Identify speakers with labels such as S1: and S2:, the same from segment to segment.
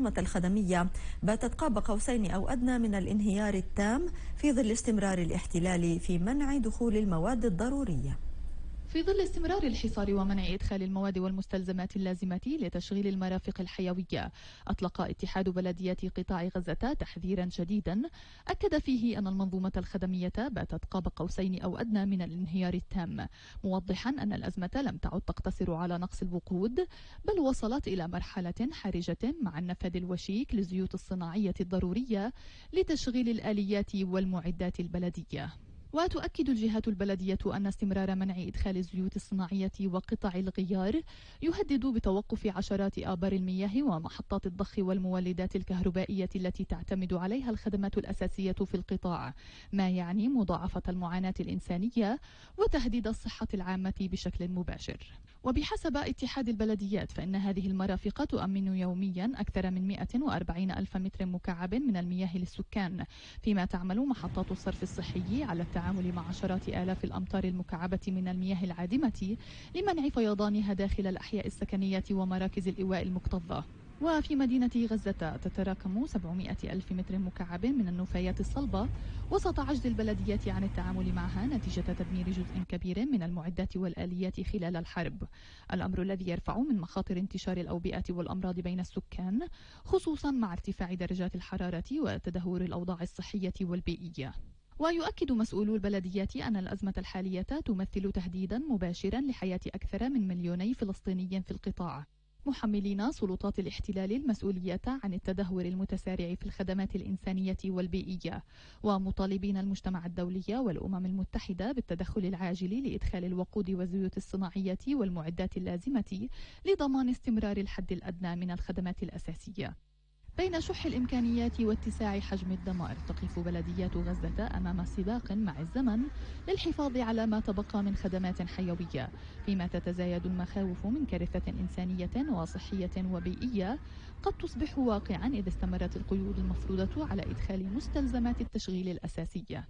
S1: المنظومة الخدمية باتت قاب قوسين أو أدنى من الانهيار التام في ظل استمرار الاحتلال في منع دخول المواد الضرورية.
S2: في ظل استمرار الحصار ومنع إدخال المواد والمستلزمات اللازمة لتشغيل المرافق الحيوية، أطلق اتحاد بلديات قطاع غزة تحذيرا شديدا أكد فيه أن المنظومة الخدمية باتت قاب قوسين أو أدنى من الانهيار التام، موضحا أن الأزمة لم تعد تقتصر على نقص الوقود، بل وصلت إلى مرحلة حرجة مع النفاذ الوشيك للزيوت الصناعية الضرورية لتشغيل الآليات والمعدات البلدية. وتؤكد الجهات البلدية أن استمرار منع إدخال الزيوت الصناعية وقطع الغيار يهدد بتوقف عشرات آبار المياه ومحطات الضخ والمولدات الكهربائية التي تعتمد عليها الخدمات الأساسية في القطاع، ما يعني مضاعفة المعاناة الإنسانية وتهديد الصحة العامة بشكل مباشر. وبحسب اتحاد البلديات فإن هذه المرافق تؤمن يوميا أكثر من 140 ألف متر مكعب من المياه للسكان، فيما تعمل محطات الصرف الصحي على التعامل مع عشرات آلاف الأمتار المكعبة من المياه العادمة لمنع فيضانها داخل الأحياء السكنية ومراكز الإيواء المكتظة. وفي مدينة غزة تتراكم 700 ألف متر مكعب من النفايات الصلبة وسط عجز البلدية عن التعامل معها نتيجة تدمير جزء كبير من المعدات والآليات خلال الحرب، الأمر الذي يرفع من مخاطر انتشار الأوبئة والأمراض بين السكان، خصوصا مع ارتفاع درجات الحرارة وتدهور الأوضاع الصحية والبيئية. ويؤكد مسؤولو البلديات أن الأزمة الحالية تمثل تهديدا مباشرا لحياة أكثر من 2 فلسطيني في القطاع، محملين سلطات الاحتلال المسؤولية عن التدهور المتسارع في الخدمات الإنسانية والبيئية، ومطالبين المجتمع الدولي والأمم المتحدة بالتدخل العاجل لإدخال الوقود والزيوت الصناعية والمعدات اللازمة لضمان استمرار الحد الأدنى من الخدمات الأساسية. بين شح الإمكانيات واتساع حجم الدمار، تقف بلديات غزة أمام سباق مع الزمن للحفاظ على ما تبقى من خدمات حيوية، فيما تتزايد المخاوف من كارثة إنسانية وصحية وبيئية قد تصبح واقعا إذا استمرت القيود المفروضة على إدخال مستلزمات التشغيل الأساسية.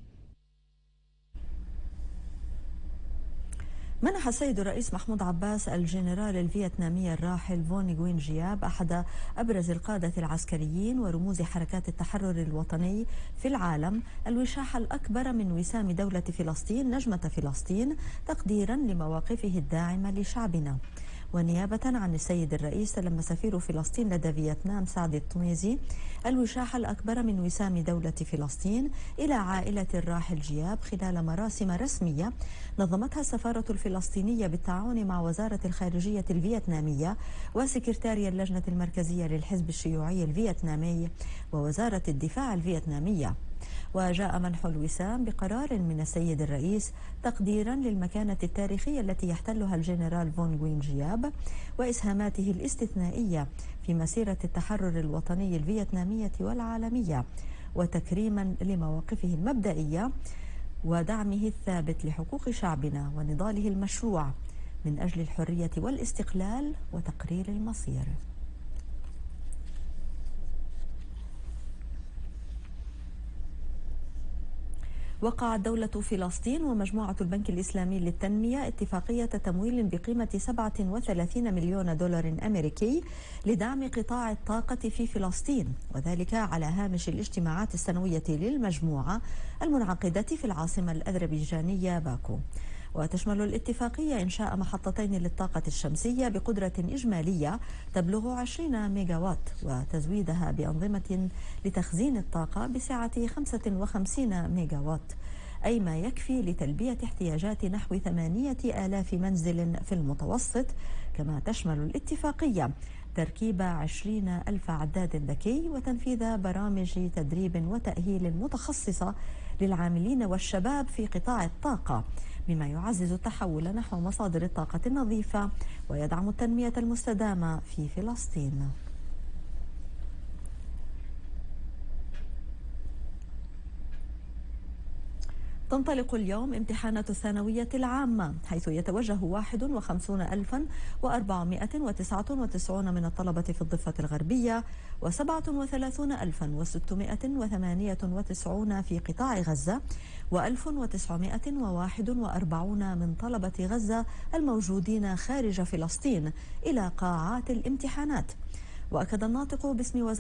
S1: منح السيد الرئيس محمود عباس الجنرال الفيتنامي الراحل فون غوين جياب أحد أبرز القادة العسكريين ورموز حركات التحرر الوطني في العالم الوشاح الأكبر من وسام دولة فلسطين نجمة فلسطين تقديرا لمواقفه الداعمة لشعبنا. ونيابة عن السيد الرئيس تلم سفير فلسطين لدى فيتنام سعد الطميزي الوشاح الأكبر من وسام دولة فلسطين إلى عائلة الراحل جياب خلال مراسم رسمية نظمتها السفارة الفلسطينية بالتعاون مع وزارة الخارجية الفيتنامية وسكرتاريا اللجنة المركزية للحزب الشيوعي الفيتنامي ووزارة الدفاع الفيتنامية. وجاء منح الوسام بقرار من السيد الرئيس تقديرا للمكانة التاريخية التي يحتلها الجنرال فون غوين جياب وإسهاماته الاستثنائية في مسيرة التحرر الوطني الفيتنامية والعالمية، وتكريما لمواقفه المبدئية ودعمه الثابت لحقوق شعبنا ونضاله المشروع من أجل الحرية والاستقلال وتقرير المصير. وقعت دولة فلسطين ومجموعة البنك الإسلامي للتنمية اتفاقية تمويل بقيمة 37 مليون دولار أمريكي لدعم قطاع الطاقة في فلسطين، وذلك على هامش الاجتماعات السنوية للمجموعة المنعقدة في العاصمة الأذربيجانية باكو. وتشمل الاتفاقية إنشاء محطتين للطاقة الشمسية بقدرة إجمالية تبلغ 20 ميجاوات وتزويدها بأنظمة لتخزين الطاقة بسعة 55 ميجاوات، أي ما يكفي لتلبية احتياجات نحو 8,000 منزل في المتوسط. كما تشمل الاتفاقية تركيب 20,000 عداد ذكي وتنفيذ برامج تدريب وتأهيل متخصصة للعاملين والشباب في قطاع الطاقة، مما يعزز التحول نحو مصادر الطاقة النظيفة ويدعم التنمية المستدامة في فلسطين. تنطلق اليوم امتحانات الثانوية العامة، حيث يتوجه 51,499 من الطلبة في الضفة الغربية و37,698 في قطاع غزة و1941 من طلبة غزة الموجودين خارج فلسطين إلى قاعات الامتحانات. وأكد الناطق باسم وزارة